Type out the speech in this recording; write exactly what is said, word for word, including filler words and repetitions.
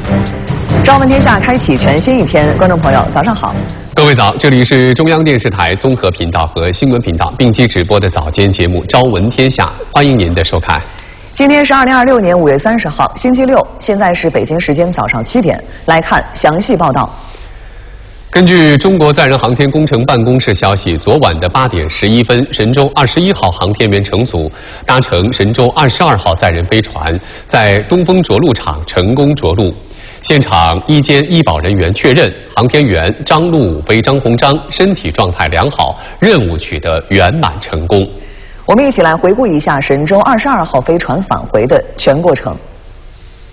朝闻天下开启全新一天，观众朋友早上好， 各位早，这里是中央电视台综合频道和新闻频道并机直播的早间节目《朝闻天下》，欢迎您的收看。 今天是二零二六年五月三十号，星期六，现在是北京时间早上七点，来看详细报道。 根据中国载人航天工程办公室消息，昨晚的八点十一分，神舟二十一号航天员乘组搭乘神舟二十二号载人飞船，在东风着陆场成功着陆。现场医监医保人员确认，航天员张陆武飞、张鸿章身体状态良好，任务取得圆满成功。 我们一起来回顾一下神舟二十二号飞船返回的全过程。